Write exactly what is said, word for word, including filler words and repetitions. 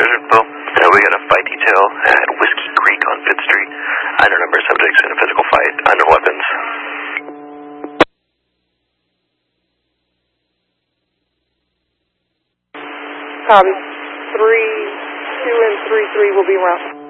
There's info. Uh, we got a fight detail at Whiskey Creek on Fifth Street. Under number of subjects in a physical fight under weapons. Copy. Three, two, and three, three will be around.